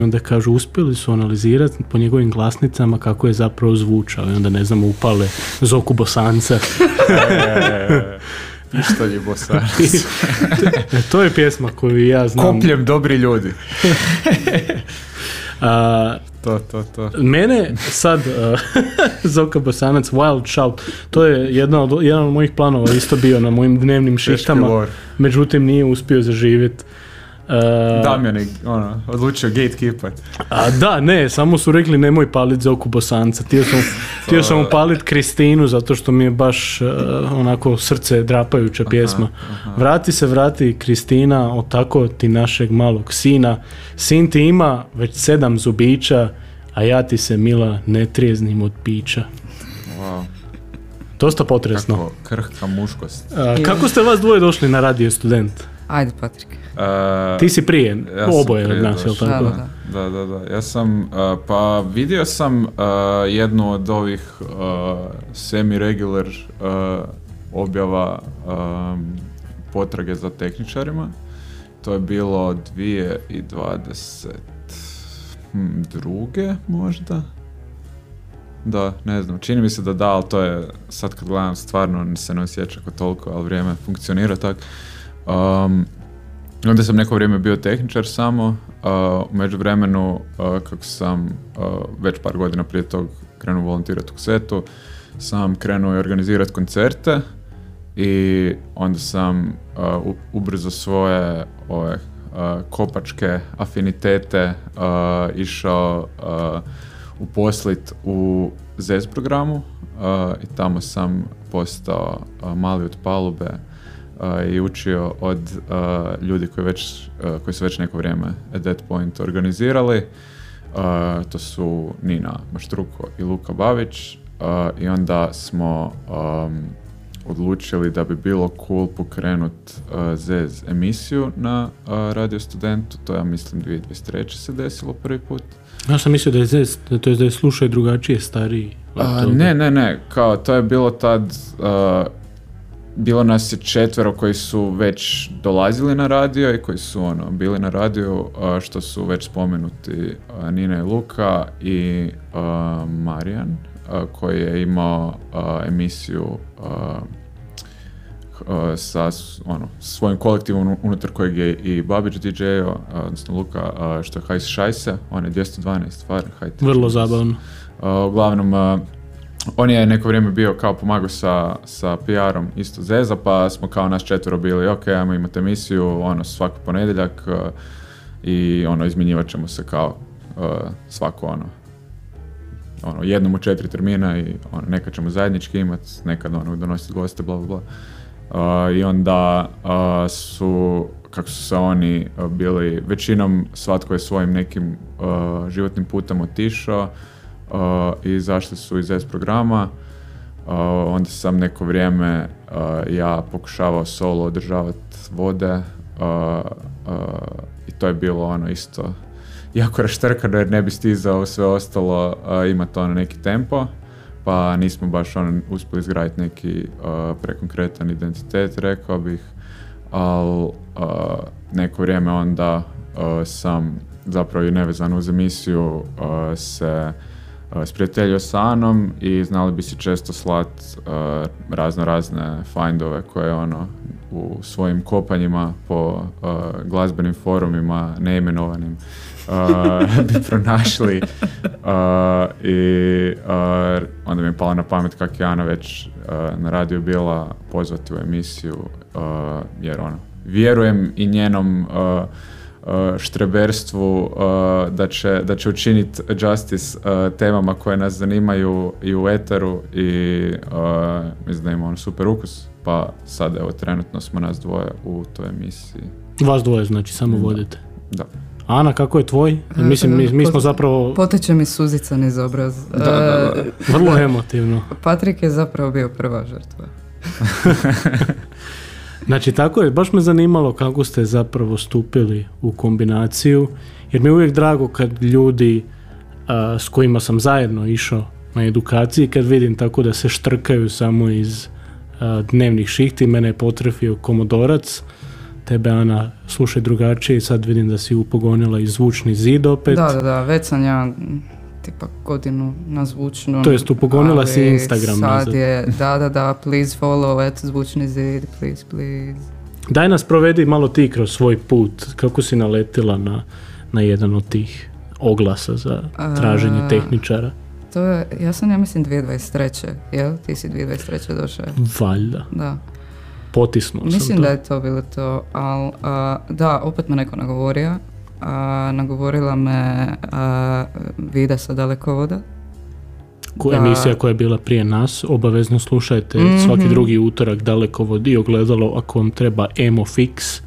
onda kažu uspjeli su analizirati po njegovim glasnicama kako je zapravo zvučao i onda ne znam upale Zoku Bosanca. Pištolji Bosanac. To je pjesma koju ja znam. Kopljem dobri ljudi. To. Mene sad Zoka Bosanac, Wild Shout, to je jedan od mojih planova isto bio na mojim dnevnim šištama, međutim nije uspio zaživjeti. Damjan je odlučio gatekeepat. Da, ne, samo su rekli nemoj paliti Zoku Bosanca. Htio sam upaliti Kristinu zato što mi je baš onako srce drapajuća pjesma. Vrati Kristina, o tako ti našeg malog sina. Sin ti ima već 7 zubića, a ja ti se mila ne trijeznim od pića. Wow. Dosta potresno. Kako krhka muškost. Kako ste vas dvoje došli na Radio Student? Ajde, Patrik. Ti si prije, oboje od nas, jel tako? Da. Ja sam, pa vidio sam jednu od ovih semi-regular objava potrage za tehničarima. To je bilo 2022. možda? Da, ne znam, čini mi se da, ali to je, sad kad gledam, stvarno se ne osjeća kao toliko, ali vrijeme funkcionira tako. Onda sam neko vrijeme bio tehničar samo, u međuvremenu kako sam već par godina prije tog krenuo volontirati u Ksetu, sam krenuo i organizirati koncerte i onda sam ubrzo svoje kopačke afinitete išao uposlit u ZES programu i tamo sam postao mali od palube i učio od ljudi koji su već neko vrijeme at that point organizirali. To su Nina Maštruko i Luka Bavić i onda smo odlučili da bi bilo cool pokrenut ZEZ emisiju na Radio Studentu. To ja mislim 2023. se desilo prvi put. Ja sam mislio da je ZEZ, to je da je slušaj drugačije stariji. Ne, kao to je bilo tad, bilo nas je 4 koji su već dolazili na radio i koji su bili na radiju, što su već spomenuti Nina i Luka i Marijan, koji je imao emisiju sa svojim kolektivom unutar kojeg je i Babić DJ-o, odnosno Luka, što je Hajs Šajse, on je 212 Fahrenheit. Vrlo zabavno. Uglavnom, on je neko vrijeme bio kao pomagao sa PR-om isto Zeza, pa smo kao nas 4 bili, ok, ajmo imati emisiju, svaki ponedjeljak i izmjenjivat ćemo se kao svako jednom u 4 termina i nekad ćemo zajednički imati, nekad donositi goste, bla, bla, bla. I onda su, kako su se oni bili, većinom svatko je svojim nekim životnim putem otišao i izašli su iz S programa. Onda sam neko vrijeme ja pokušavao solo održavati vode i to je bilo isto jako raštrkano jer ne bi stizao sve ostalo imati neki tempo, pa nismo baš uspjeli izgraditi neki prekonkretan identitet, rekao bih, ali neko vrijeme onda sam zapravo i nevezano uz emisiju se sprijateljio sa Anom i znali bi si često slat razne findove koje u svojim kopanjima po glazbenim forumima neimenovanim bi pronašli i onda mi je palo na pamet kako je Ana već na radiju bila pozvati u emisiju jer vjerujem i njenom štreberstvu da će učiniti justice temama koje nas zanimaju i u eteru i mislim da ima super ukus, pa sad evo trenutno smo nas dvoje u toj emisiji. Vas dvoje znači samo vodite? Da. Ana, kako je tvoj? Mislim, mi smo zapravo... Poteče mi suzica niz obraz. Da. Vrlo emotivno. Patrik je zapravo bio prva žrtva. Znači, tako je, baš me zanimalo kako ste zapravo stupili u kombinaciju, jer mi je uvijek drago kad ljudi s kojima sam zajedno išao na edukaciji, kad vidim tako da se štrkaju samo iz dnevnih šihti. Mene je potrefio komodorac, tebe Ana slušaj drugačije i sad vidim da si upogonila i zvučni zid opet. Da, već sam ja tipa godinu na zvučnu. To jest upogonila si Instagram sad nazad. je, da, please follow zvučni zid, please. Daj nas provedi malo ti kroz svoj put, kako si naletila na jedan od tih oglasa za traženje tehničara. To je, ja mislim 2023. Jel? Ti si 2023. došao. Valjda. Da. Potisnuo sam to. Mislim da je to bilo to, ali da, opet me neko nagovorio. Nagovorila me Vida sa Dalekovoda. Emisija koja je bila prije nas, obavezno slušajte svaki drugi utorak Dalekovod i ogledalo ako vam treba emo fix.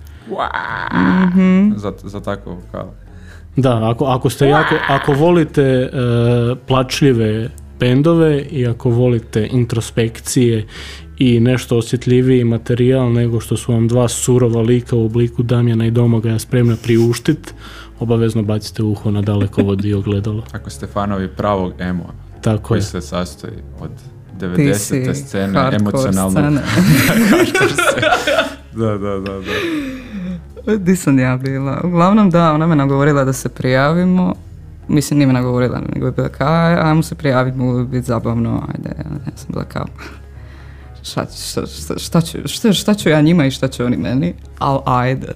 Za takvu vokalu. Da, ako volite plačljive bendove i ako volite introspekcije i nešto osjetljiviji materijal nego što su vam dva surova lika u obliku Damjana i Domagoja spremna priuštit, obavezno bacite uho na Dalekovod i ogledalo. Ako ste fanovi pravog emo, koji se sastoji od 90. scene, emocionalno. Da. Di sam ja bila? Uglavnom da, ona me nagovorila da se prijavimo. Mislim, nije me nagovorila, nego je bila kao, ajmo se prijaviti, mogu biti zabavno, ajde. Ja sam bila kao, šta ću ja njima i šta će oni meni, ali ajde.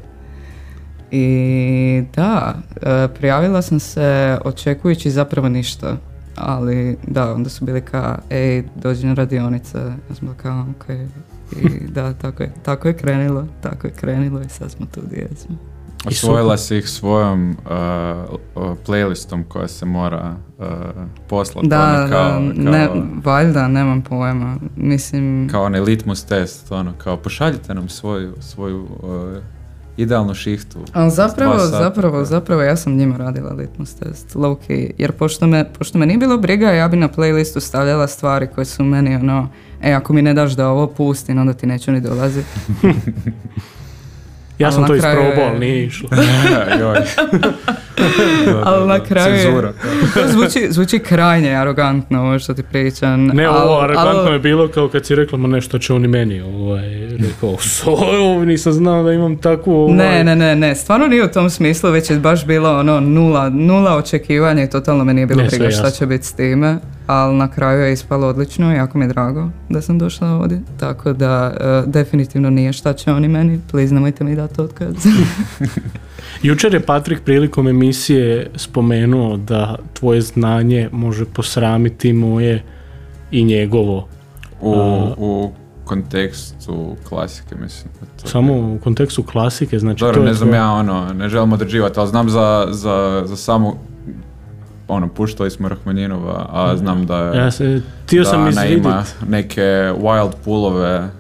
I da, prijavila sam se očekujući zapravo ništa. Ali da, onda su bili kao, ej, dođi na radionice. Ja sam bila kao, okej. I da, tako je krenilo i sad smo tu gdje smo. Osvojila si ih svojom playlistom koja se mora poslati. Ne, valjda, nemam pojma. Mislim... Kao onaj litmus test, kao pošaljite nam svoju idealnu šihtu. Ali zapravo ja sam njima radila litmus test, low key, jer pošto me nije bilo briga, ja bi na playlistu stavljala stvari koje su meni ako mi ne daš da ovo pustim, onda ti neću ni dolaziti. Ja sam to isprobao, ali nije išlo. Ali na kraju cenzura. Zvuči krajnje arogantno ovo što ti pričam. Ne, ovo arogantno je bilo kao kad si rekla, ma nešto će oni meni. Rekao, nisam znao da imam takvu... Ne, stvarno nije u tom smislu, već je baš bilo nula očekivanja i totalno me nije bilo briga šta će biti s time. Ali na kraju je ispalo odlično, jako mi je drago da sam došla ovdje. Tako da definitivno nije šta će oni meni, please nemojte mi dati otkaz. Jučer je Patrik prilikom emisije spomenuo da tvoje znanje može posramiti moje i njegovo. U kontekstu klasike, mislim. Samo u kontekstu klasike, znači dobro, to je... ne znam ja, ne želim određivati, ali znam za samu puštali smo Rahmanjinova, a znam da je Ana ima neke wild poolove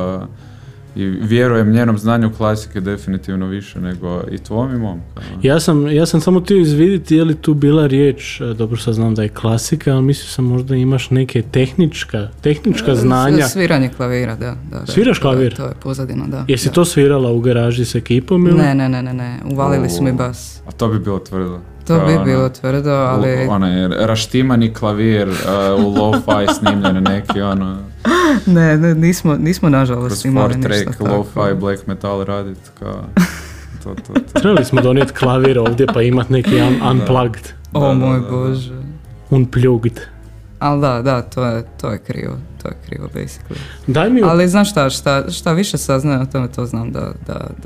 i vjerujem njenom znanju klasike definitivno više nego i tvojom i mom. Ja sam samo htio izvidjeti je li tu bila riječ, dobro sad znam da je klasika, ali mislio sam možda imaš neke tehnička znanja. Sviranje klavira, da. Sviraš klavir? To je pozadina, da. Jesi to svirala u garaži s ekipom ili? Ne, uvalili su mi bas. A to bi bilo tvrdo. To bi bilo tvrdo, ali... Onaj raštimani klavir u lo-fi snimljene neki, Ne, nismo nažalost imali ništa tako. Kroz 4-track lo-fi black metal radit, kao... To. Trebali smo donijeti klavir ovdje pa imati neki unplugged. Moj Bože. Unplugged. Ali da, to je krivo, basically. Ali znaš šta više saznajem o tome, to znam da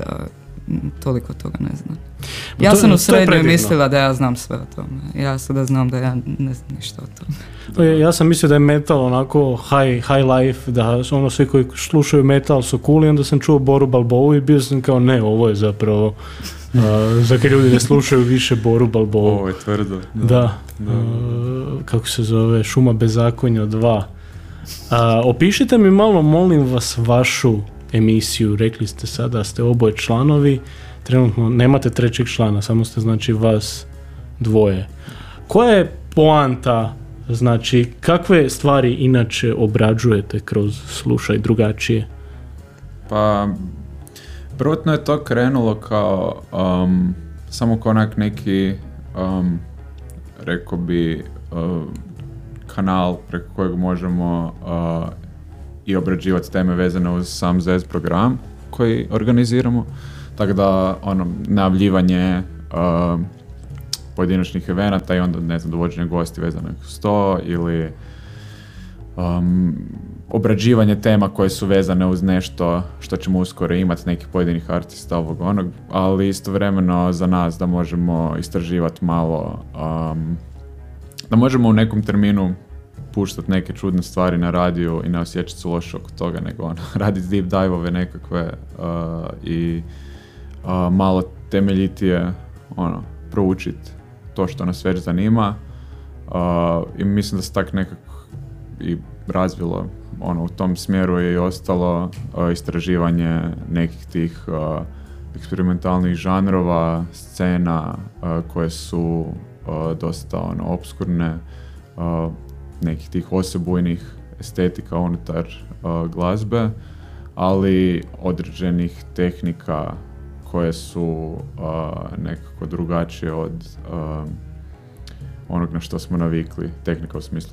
toliko toga ne znam. Ja sam u srednjoj mislila da ja znam sve o tome. Ja sada znam da ja ne znam ništa o tome. Ja sam mislio da je metal onako high life, da svi koji slušaju metal su cool i onda sam čuo Boru Balbovu i bio sam kao ne, ovo je zapravo za kad ljudi ne slušaju više Boru Balbovu. Ovo je tvrdo. Da. Kako se zove, Šuma bezakonja 2. Opišite mi malo, molim vas, vašu emisiju. Rekli ste sada da ste oboje članovi, trenutno nemate trećeg člana, samo ste znači vas dvoje. Koja je poanta, znači kakve stvari inače obrađujete kroz Slušaj drugačije? Pa prvotno je to krenulo kao samo kao neki rekao bi kanal preko kojeg možemo i obrađivati teme vezane uz sam ZES program koji organiziramo. tako da ono, najavljivanje pojedinačnih evenata i onda, ne znam, dovođenje gosti vezanih uz to ili obrađivanje tema koje su vezane uz nešto što ćemo uskoro imati, nekih pojedinih artista ovog onog, ali istovremeno za nas da možemo istraživati malo, da možemo u nekom terminu puštati neke čudne stvari na radiju i ne osjećati se loše oko toga, nego raditi deep dive-ove nekakve i malo temeljitije proučiti to što nas već zanima i mislim da se tak nekako i razvilo u tom smjeru je i ostalo istraživanje nekih tih eksperimentalnih žanrova, scena koje su dosta obskurne, nekih tih osebujnih estetika unutar glazbe, ali određenih tehnika koje su nekako drugačije od onog na što smo navikli. Tehnika u smislu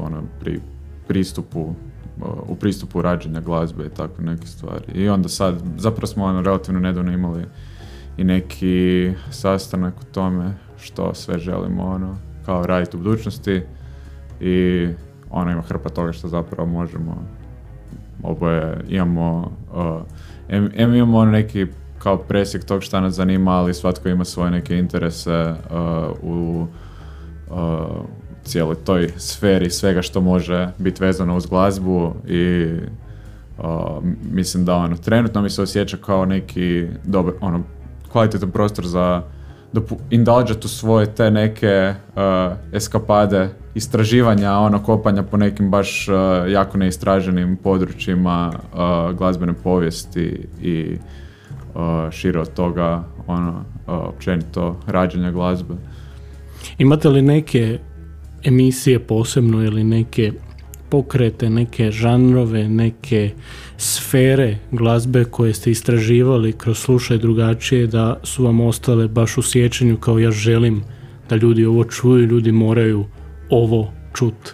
u pristupu rađenja glazbe i tako neke stvari. I onda sad, zapravo smo relativno nedavno imali i neki sastanak o tome što sve želimo kao raditi u budućnosti i ima hrpa toga što zapravo možemo. Oboje imamo imamo neki kao presjek tog šta nas zanima, ali svatko ima svoje neke interese u cijeloj toj sferi svega što može biti vezano uz glazbu i mislim da trenutno mi se osjeća kao neki dobar, kvalitetan prostor za indulžati u svoje te neke eskapade, istraživanja, kopanja po nekim baš jako neistraženim područjima glazbene povijesti i šire od toga općenito rađenja glazbe. Imate li neke emisije posebno ili neke pokrete, neke žanrove, neke sfere glazbe koje ste istraživali kroz Slušaj drugačije da su vam ostale baš u sjećanju kao ja želim da ljudi ovo čuju, ljudi moraju ovo čut?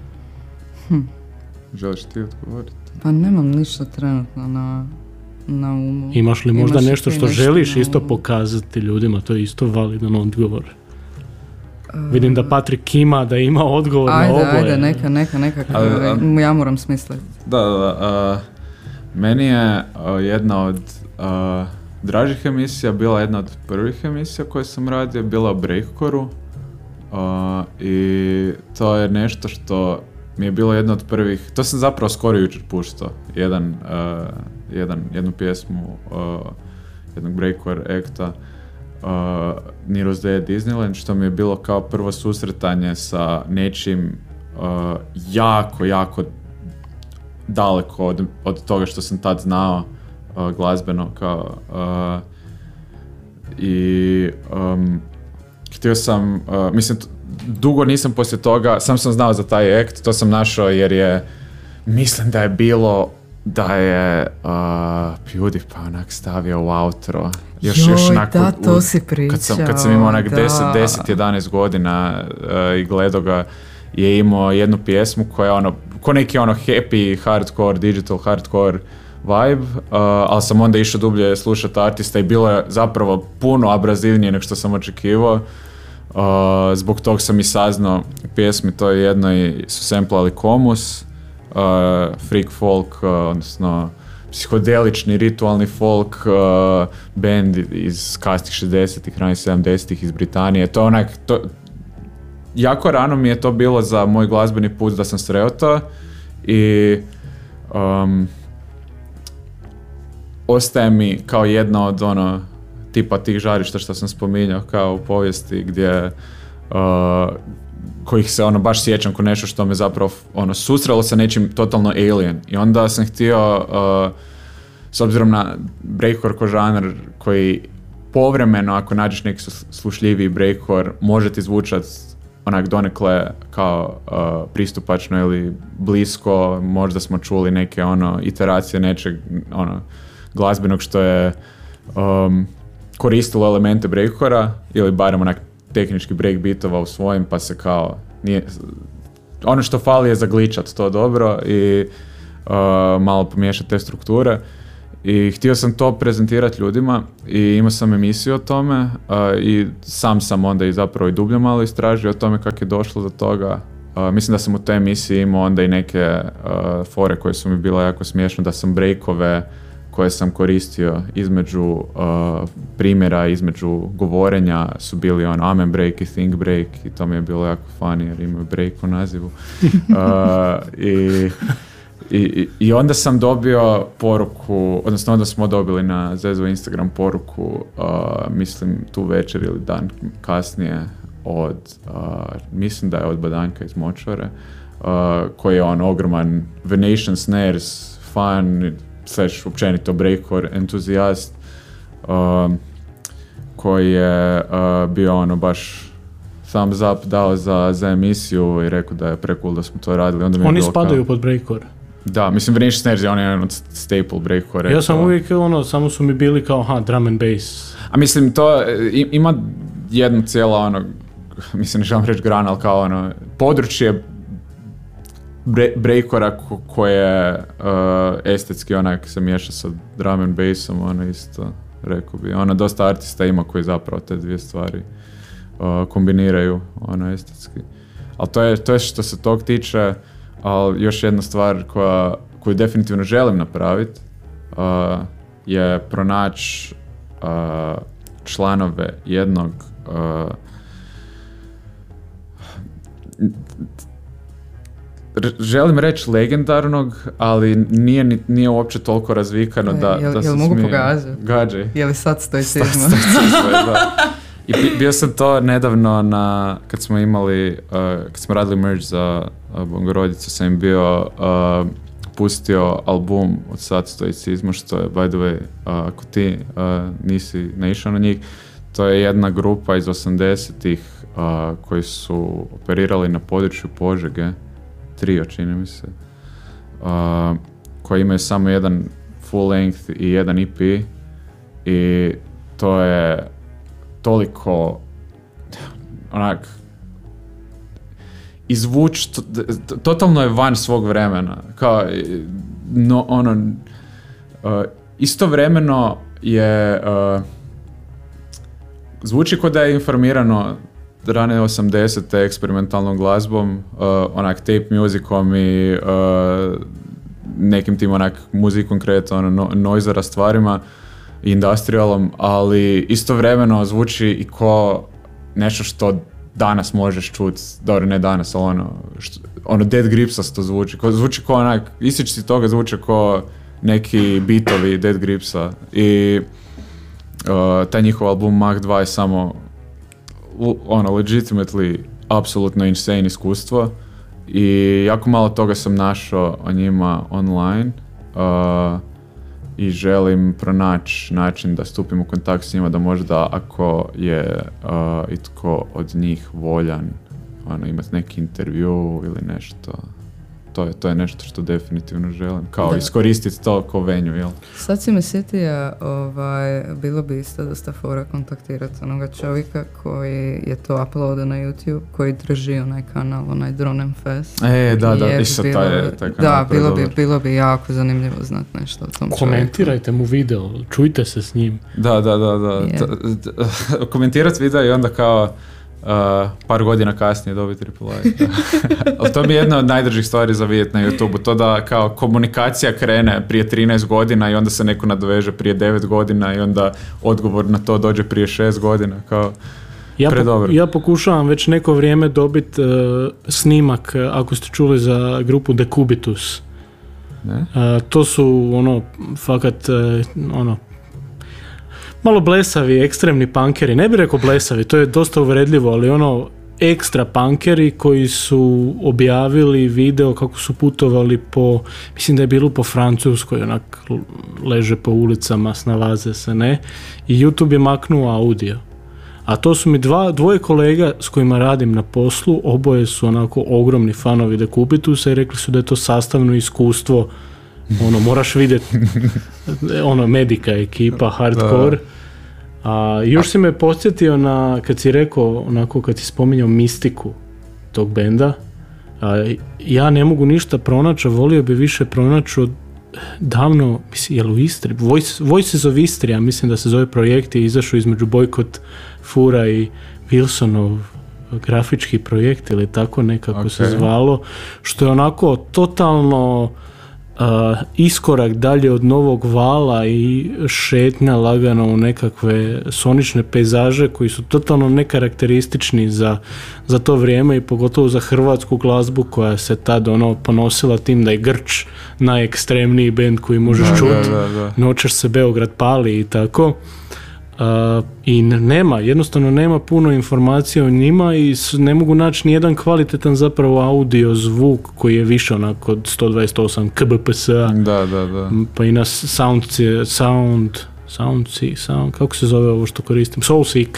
Želiš ti odgovoriti? Pa nemam ništa trenutno na umu. Imaš li možda nešto što želiš isto pokazati ljudima? To je isto validan odgovor. Vidim da Patrik ima, da ima odgovor na oboje. Ajde, neka, ja moram smisliti. Da. Meni je jedna od dražih emisija, bila jedna od prvih emisija koje sam radio, bila o breakcoreu i to je nešto što mi je bilo jedna od prvih, to sam zapravo skoro jučer puštao, jednu pjesmu jednog breakcore akta, Nero's Day Disneyland, što mi je bilo kao prvo susretanje sa nečim jako daleko od toga što sam tad znao glazbeno kao i htio sam, mislim, dugo nisam poslije toga, sam znao za taj akt, to sam našao jer je, mislim da je bilo da je PewDiePie onak stavio u outro. Još da, to si pričao. Kad sam imao onak 10-11 godina i gledao ga, je imao jednu pjesmu koja je ko neki happy hardcore, digital hardcore vibe, ali sam onda išao dublje slušati artista i bilo je zapravo puno abrazivnije nego što sam očekivao. Zbog tog sam i saznao pjesmi, to je jednoj su samplali Comus, freak folk, odnosno psihodelični, ritualni folk band iz kasnih 60-ih, ranih 70-ih iz Britanije. To jako rano mi je to bilo za moj glazbeni put da sam sreo to i ostaje mi kao jedna od tipa tih žarišta što sam spominjao kao u povijesti gdje kojih se baš sjećam ko nešto što me zapravo susrelo sa nečim totalno alien. I onda sam htio, s obzirom na breakcore ko žanr koji povremeno ako nađeš neki slušljiviji breakcore može ti zvučati onak donekle kao pristupačno ili blisko, možda smo čuli neke iteracije nečeg glazbenog što je koristilo elemente breakcora ili barem onak tehnički breakbeatova u svojim, pa se kao nije, ono što fali je zagličat to dobro i malo pomiješati te strukture I htio sam to prezentirati ljudima i imao sam emisiju o tome i sam onda i zapravo i dublje malo istražio o tome kako je došlo do toga. Mislim da sam u toj emisiji imao onda i neke fore koje su mi bile jako smiješne, da sam breakove koje sam koristio između primjera, između govorenja su bili amen break i think break i to mi je bilo jako funny jer imaju break u nazivu. I onda sam dobio poruku, odnosno onda smo dobili na Zezu Instagram poruku, mislim tu večer ili dan kasnije od, mislim da je od Badanjka iz Močvare, koji je ogroman Venetian Snares fan, slash općenito breakcore entuzijast, koji je bio baš thumbs up dao za emisiju i rekao da je precool da smo to radili. Onda oni spadaju pod breakcore. Da, mislim Venetian Snares je on od staple breakcore. Ja sam uvijek samo su mi bili kao drum and bass. A mislim to ima jednu cijela mislim ne želim reći grana, ali kao područje breakora koje je estetski onak se miješa sa drum and bassom, isto rekao bi. Dosta artista ima koji zapravo te dvije stvari kombiniraju estetski. Ali to je što se tog tiče, ali još jedna stvar koju definitivno želim napraviti je pronaći članove jednog želim reći legendarnog, ali nije uopće toliko razvikano da se jel mogu gađaj. Je li sad stoicizma? Da. I bio sam to nedavno kad smo radili merge za Bogorodicu, sam im bio pustio album od sad stoicizma, što je, by the way, ako ti nisi naišao na njih, to je jedna grupa iz 80-ih koji su operirali na području Požege, trio čini mi se, koji imaju samo jedan full length i jedan EP i to je toliko onak totalno je van svog vremena, kao istovremeno je zvuči kao da je informirano rane 80-te eksperimentalnom glazbom, onak tape musicom i nekim tim onak muzikom konkretno, noizera stvarima, industrialom, ali istovremeno zvuči i ko nešto što danas možeš čuti, dobro ne danas, ali Dead Gripsasto zvuči ko onak, ističci toga zvuči ko neki beatovi Dead Gripsa i taj njihov album Mach 2 je samo legitimately apsolutno insane iskustvo i jako malo toga sam našao o njima online i želim pronaći način da stupim u kontakt s njima, da možda ako je itko od njih voljan imati neki intervju ili nešto. To je nešto što definitivno želim. Kao iskoristiti to kao venju, jel? Sad si me sjetio, bilo bi isto dosta fora kontaktirati onoga čovjeka koji je to uploada na YouTube, koji drži onaj kanal, onaj Dronem Fest. Da, isto taj kanal. Da, bilo bi jako zanimljivo znati nešto o tom čovjeku. Komentirajte mu video, čujte se s njim. Da. Komentirati video i onda kao par godina kasnije dobiti reply. Ali to mi je jedna od najdržih stvari za vidjeti na YouTube-u. To da kao komunikacija krene prije 13 godina i onda se neko nadoveže prije 9 godina i onda odgovor na to dođe prije 6 godina. Kao predobro. Ja pokušavam već neko vrijeme dobiti snimak, ako ste čuli za grupu Decubitus. Ne? To su fakat malo blesavi, ekstremni punkeri, ne bih rekao blesavi, to je dosta uvredljivo, ali ekstra punkeri koji su objavili video kako su putovali mislim da je bilo po Francuskoj, onak leže po ulicama, snalaze se, ne, i YouTube je maknuo audio. A to su mi dvoje kolega s kojima radim na poslu, oboje su onako ogromni fanovi Decubitusa i rekli su da je to sastavno iskustvo, moraš vidjeti, Medika ekipa, hardcore. A još si me podsjetio kad si rekao, kad si spominjao mistiku tog benda, ja ne mogu ništa pronaći, a volio bi više pronaći od davno, mislim, je li u Istri? Voices of Istria, mislim da se zove projekt, je izašao između Bojkot Fura i Wilsonov grafički projekt ili tako nekako se zvalo, što je onako totalno iskorak dalje od Novog vala i šetnja lagano u nekakve sonične pejzaže koji su totalno nekarakteristični za to vrijeme i pogotovo za hrvatsku glazbu koja se tad ponosila tim da je grč najekstremniji bend koji možeš čuti. Noćas se Beograd pali i tako. I jednostavno nema puno informacija o njima i ne mogu naći ni jedan kvalitetan zapravo audio zvuk koji je više onako od 128 kbps-a. Pa i na sound, kako se zove ovo što koristim? Soulseek.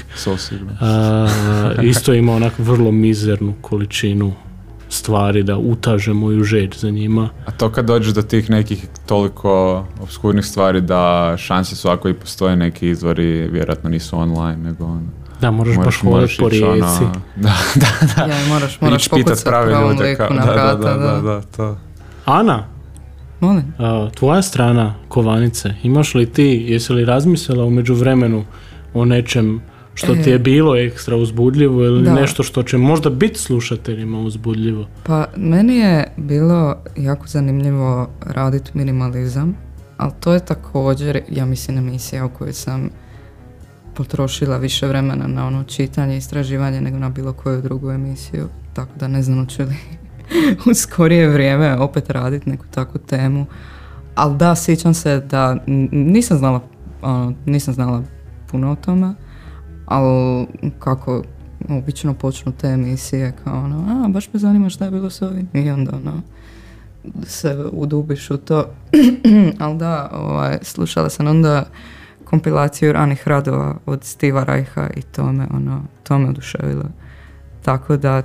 Isto ima onako vrlo mizernu količinu stvari da utaže moju žeđ za njima. A to kad dođeš do tih nekih toliko obskurnih stvari da šanse su ako i postoje neki izvori, vjerojatno nisu online, nego da, moraš baš hodati po rijeci. Ja, moraš pokucati pravom liku na vrata. Da, to. Ana, molim. Tvoja strana kovanice, imaš li ti, jesi li razmislila u međuvremenu o nečem što ti je bilo ekstra uzbudljivo ili nešto što će možda biti slušateljima uzbudljivo? Pa meni je bilo jako zanimljivo raditi minimalizam, ali to je također, ja mislim, emisija u kojoj sam potrošila više vremena na ono čitanje i istraživanje nego na bilo koju drugu emisiju, tako da ne znam hoću li u skorije vrijeme opet raditi neku takvu temu. Ali da, sjećam se da nisam znala puno o tome, ali kako obično počnu te emisije kao baš me zanima šta je bilo s ovim i onda se udubiš u to. Ali da, slušala sam onda kompilaciju ranih radova od Steve'a Reicha i to me oduševilo. Tako da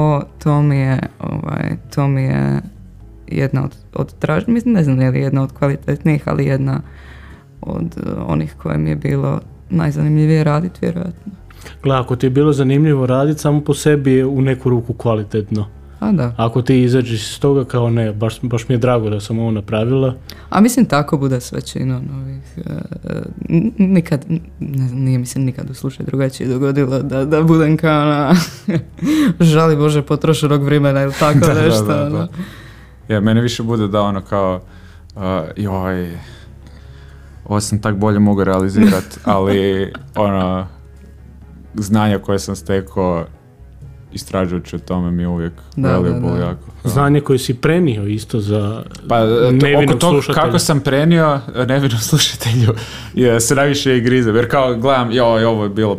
to mi je jedna od mislim, ne znam je li jedna od kvalitetnijih, ali jedna od onih koje mi je bilo najzanimljivije raditi, vjerojatno. Gle, ako ti je bilo zanimljivo raditi, samo po sebi je u neku ruku kvalitetno. A da. Ako ti izađeš iz toga kao ne, baš mi je drago da sam ovo napravila. A mislim tako bude s većinom ovih. Nikad, ne znam, nije mislim nikad u slučaju drugačije dogodilo da budem kao na žali Bože potrošenog vremena ili tako nešto. Da. Ja, mene više bude da kao ovo sam tak bolje mogu realizirati, ali znanja koje sam stekao istražujući o tome mi je uvijek valuable jako. Znanje koje si prenio isto za nevinog slušatelja. Kako sam prenio nevinom slušatelju se najviše i grize, jer kao gledam, ovo je bilo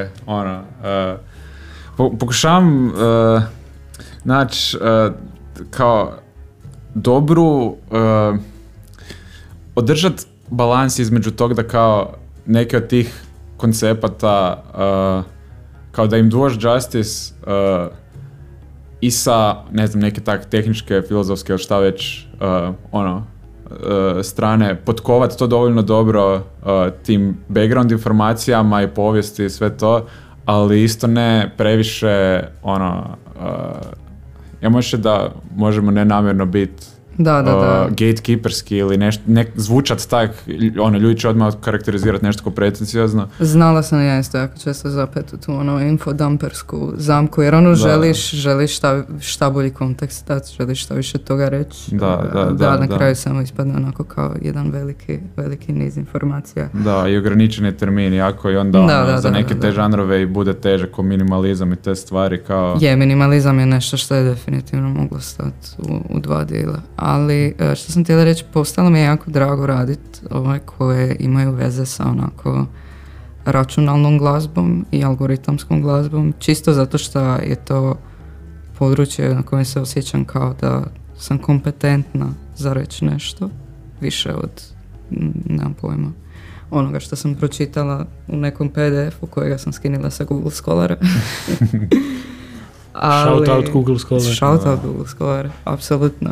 pokušavam naći kao dobru održati balans između tog da kao neke od tih koncepata kao da im duaš justice i sa, ne znam, neke tak tehničke, filozofske ili šta već strane potkovati to dovoljno dobro tim background informacijama i povijesti i sve to, ali isto ne previše ja možem da možemo nenamjerno biti gatekeeperski ili nešto, zvučat tak, ljudi će odmah karakterizirati nešto kao pretencijozno. Znala sam ja isto jako često zapet u tu infodumpersku zamku, jer želiš šta bolji kontekst dati, želiš šta više toga reći. Da, na kraju samo ispadne onako kao jedan veliki niz informacija. Da, i ograničeni termin jako i onda za neke te žanrove i bude teže ko minimalizam i te stvari kao... Minimalizam je nešto što je definitivno moglo stati u dva dijela. Ali što sam htjela reći, postalo mi je jako drago raditi koje imaju veze sa onako računalnom glazbom i algoritamskom glazbom, čisto zato što je to područje na kojem se osjećam kao da sam kompetentna za reći nešto više od, nemam pojma, onoga što sam pročitala u nekom PDF-u kojega sam skinila sa Google Scholara. Shout out Google Scholar. Shout out Google Scholar, apsolutno.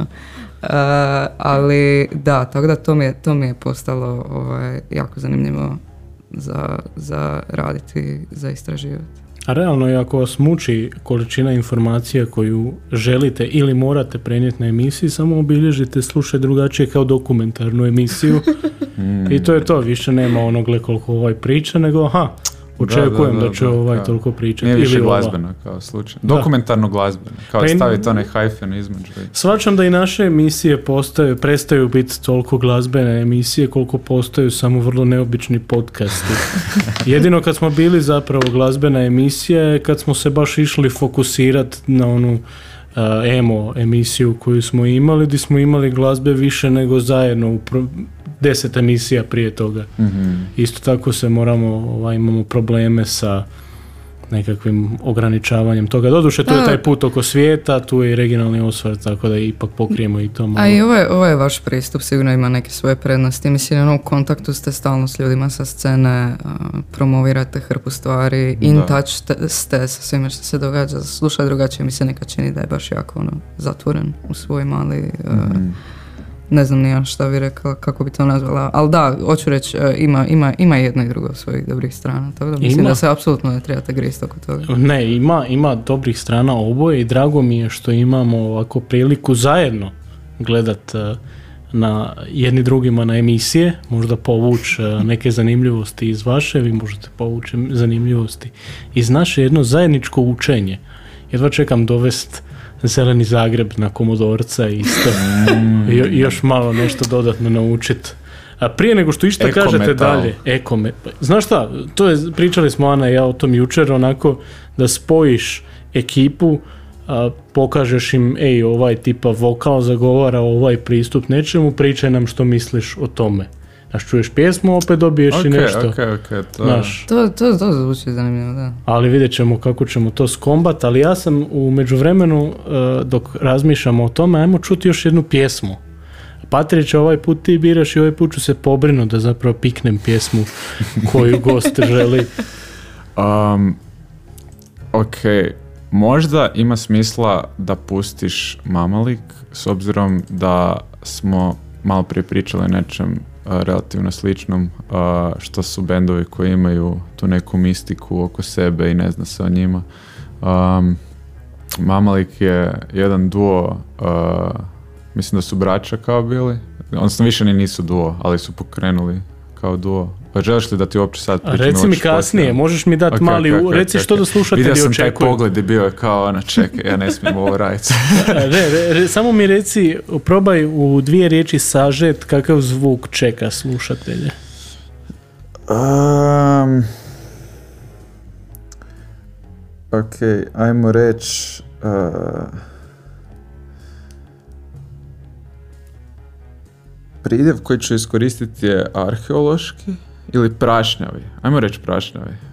Ali da, tako da to mi je postalo jako zanimljivo za raditi, za istraživati. A realno je ako vas muči količina informacija koju želite ili morate prenijeti na emisiji, samo obilježite Slušaj drugačije kao dokumentarnu emisiju i to je to, više nema onogle koliko priča, nego očekujem da će toliko pričati. Nije više glazbeno kao slučaj. Dokumentarno glazbeno, kao staviti onaj hajfen između. Shvaćam da i naše emisije prestaju biti toliko glazbene emisije koliko postaju samo vrlo neobični podcasti. Jedino kad smo bili zapravo glazbena emisija je kad smo se baš išli fokusirati na onu emo emisiju koju smo imali, gdje smo imali glazbe više nego zajedno u 10 emisija prije toga. Mm-hmm. Isto tako se imamo probleme sa nekakvim ograničavanjem toga. Doduše, tu je taj put oko svijeta, tu je i regionalni osvrt, tako da ipak pokrijemo i to malo. A i ovo je vaš pristup, sigurno ima neke svoje prednosti. Mislim, u kontaktu ste stalno s ljudima sa scene, promovirate hrpu stvari, in touch ste sa svime što se događa. Slušaj drugačije, mi se nekad čini da je baš jako zatvoren u svoj mali... Ne znam ni ja šta bi rekla, kako bi to nazvala, ali da, hoću reći, ima jedno i drugo svojih dobrih strana, tako da mislim da se apsolutno ne trebate grist oko toga. Ne, ima dobrih strana oboje i drago mi je što imamo ovako priliku zajedno gledat na jedni drugima na emisije, možda povući neke zanimljivosti iz vaše, vi možete povući zanimljivosti iz naše, jedno zajedničko učenje. Jedva čekam dovest Zeleni Zagreb na Komodorca isto i još malo nešto dodatno naučiti. A prije nego što išta kažete dalje, znaš šta, pričali smo Ana i ja o tom jučer, onako da spojiš ekipu, pokažeš im, ovaj tipa vokal zagovara ovaj pristup nečemu, pričaj nam što misliš o tome. Znaš, čuješ pjesmu, opet dobiješ i nešto. To zvuči zanimljivo, da. Ali vidjet ćemo kako ćemo to skombat, ali ja sam u međuvremenu, dok razmišljamo o tome, ajmo čuti još jednu pjesmu. Patrić, ovaj put ti biraš i ovaj put ću se pobrinuti da zapravo piknem pjesmu koju gost želi. Možda ima smisla da pustiš Mamalik, s obzirom da smo malo prije pričali nečem relativno sličnom, što su bendovi koji imaju tu neku mistiku oko sebe i ne zna se o njima. Mamalik je jedan duo, mislim da su braća kao bili, odnosno više nisu duo, ali su pokrenuli kao duo. Želiš li da ti uopće sad pričam? Reci mi kasnije, možeš mi dati mali, reci što da slušatelji očekuju. Vidio sam taj pogled i bio je kao čekaj, ja ne smijem ovo raditi. Samo mi reci, probaj u 2 riječi sažet kakav zvuk čeka slušatelje. Ajmo reći... Pridjev koji ću iskoristiti je arheološki ili prašnjavi. Ajmo reći prašnjavi.